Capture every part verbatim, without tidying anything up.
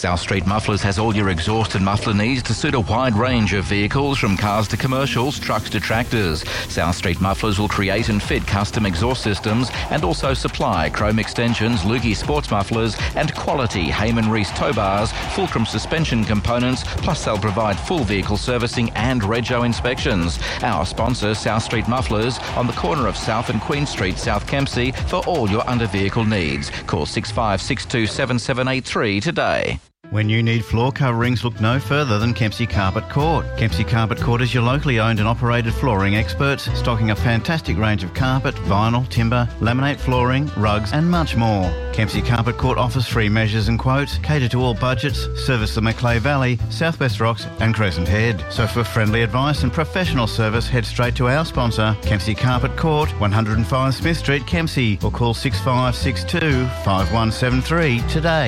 South Street Mufflers has all your exhaust and muffler needs to suit a wide range of vehicles, from cars to commercials, trucks to tractors. South Street Mufflers will create and fit custom exhaust systems and also supply chrome extensions, Lukey sports mufflers and quality Heyman Reese tow bars, Fulcrum suspension components, plus they'll provide full vehicle servicing and rego inspections. Our sponsor, South Street Mufflers, on the corner of South and Queen Street, South Kempsey, for all your under-vehicle needs. Call six five six two seven seven eight three today. When you need floor coverings, look no further than Kempsey Carpet Court. Kempsey Carpet Court is your locally owned and operated flooring experts, stocking a fantastic range of carpet, vinyl, timber, laminate flooring, rugs and much more. Kempsey Carpet Court offers free measures and quotes, cater to all budgets, service the Macleay Valley, South West Rocks and Crescent Head. So for friendly advice and professional service, head straight to our sponsor, Kempsey Carpet Court, one oh five Smith Street, Kempsey, or call six five six two five one seven three today.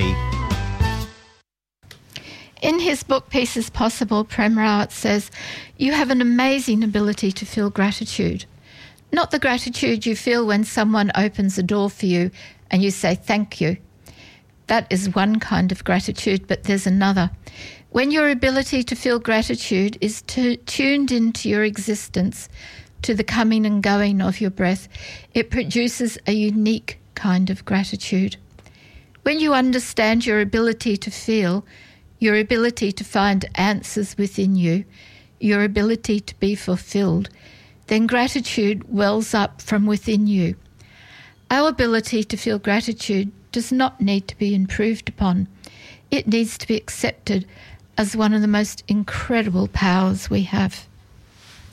In his book, Peace is Possible, Prem Rawat says, you have an amazing ability to feel gratitude. Not the gratitude you feel when someone opens a door for you and you say thank you. That is one kind of gratitude, but there's another. When your ability to feel gratitude is t- tuned into your existence, to the coming and going of your breath, it produces a unique kind of gratitude. When you understand your ability to feel, your ability to find answers within you, your ability to be fulfilled, then gratitude wells up from within you. Our ability to feel gratitude does not need to be improved upon. It needs to be accepted as one of the most incredible powers we have.